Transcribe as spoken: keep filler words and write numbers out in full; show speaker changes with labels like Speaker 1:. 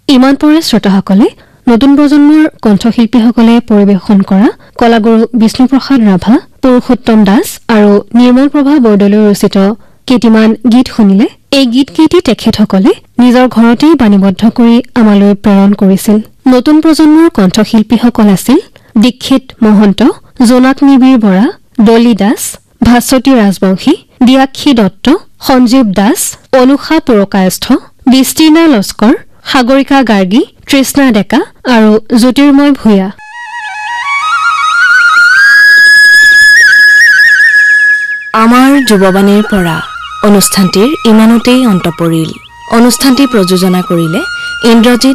Speaker 1: ইমান পৰে শ্ৰোতাসকলে নতুন প্ৰজন্মৰ কণ্ঠশিল্পীসকলে পৰিৱেশন কৰা কলাগুৰু বিষ্ণুপ্ৰসাদ ৰাভা, পুৰুষোত্তম দাস আৰু নিৰ্মল প্ৰভা বৰদলৈ ৰচিত কেইটিমান গীত শুনিলে। এই গীতকেইটি তেখেতসকলে নিজৰ ঘৰতেই বাণীবদ্ধ কৰি আমালৈ প্ৰেৰণ কৰিছিল। নতুন প্ৰজন্মৰ কণ্ঠশিল্পীসকল আছিল দীক্ষিত মহন্ত, জোনাক নিবিড় বৰা, ডলি দাস, ভাস্বতী ৰাজবংশী, দিয়াক্ষী দত্ত, সঞ্জীৱ দাস, অনুষা পুৰকায়স্থ, বিস্তীৰ্ণা লস্কৰ, সাগৰিকা গাৰ্গী, তৃষ্ণা ডেকা আৰু জ্যোতিৰ্ময় ভূঞা।
Speaker 2: আমাৰ যুৱবাণীৰ পৰা অনুষ্ঠানটিৰ ইমানতেই অন্ত পৰিল। অনুষ্ঠানটি প্ৰযোজনা কৰিলে ইন্দ্ৰজিৎ